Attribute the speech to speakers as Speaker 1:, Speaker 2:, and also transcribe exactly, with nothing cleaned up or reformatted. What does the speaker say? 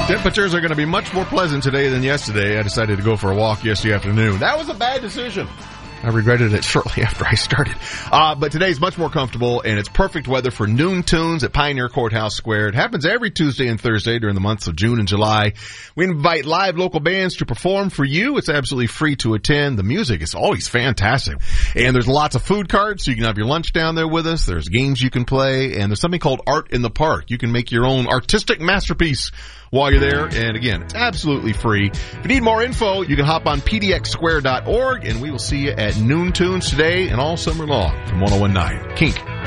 Speaker 1: Temperatures are going to be much more pleasant today than yesterday. I decided to go for a walk yesterday afternoon. That was a bad decision. I regretted it shortly after I started. Uh, but today's much more comfortable, and it's perfect weather for Noon Tunes at Pioneer Courthouse Square. It happens every Tuesday and Thursday during the months of June and July. We invite live local bands to perform for you. It's absolutely free to attend. The music is always fantastic. And there's lots of food carts, so you can have your lunch down there with us. There's games you can play, and there's something called Art in the Park. You can make your own artistic masterpiece while you're there. And again, it's absolutely free. If you need more info, you can hop on p d x square dot org, and we will see you at Noon Tunes today and all summer long from one oh one point nine Kink.